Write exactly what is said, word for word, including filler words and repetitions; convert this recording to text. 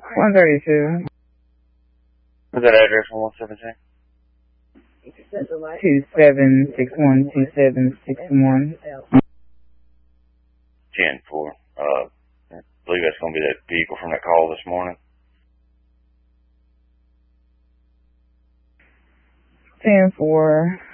one thirty-two. What's that address on one seventeen? two seven six one, two seven six one. ten four. Uh, I believe that's going to be that vehicle from that call this morning. ten four.